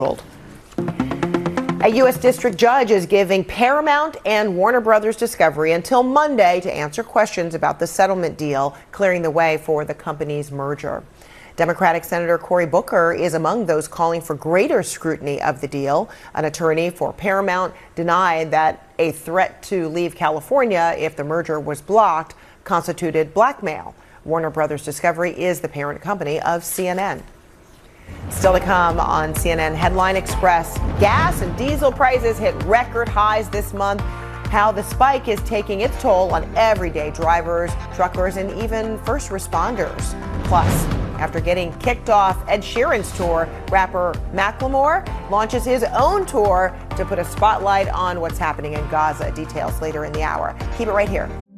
A U.S. district judge is giving Paramount and Warner Brothers Discovery until Monday to answer questions about the settlement deal, clearing the way for the company's merger. Democratic Senator Cory Booker is among those calling for greater scrutiny of the deal. An attorney for Paramount denied that a threat to leave California if the merger was blocked constituted blackmail. Warner Brothers Discovery is the parent company of CNN. Still to come on CNN Headline Express, gas and diesel prices hit record highs this month. How the spike is taking its toll on everyday drivers, truckers, and even first responders. Plus, after getting kicked off Ed Sheeran's tour, rapper Macklemore launches his own tour to put a spotlight on what's happening in Gaza. Details later in the hour. Keep it right here.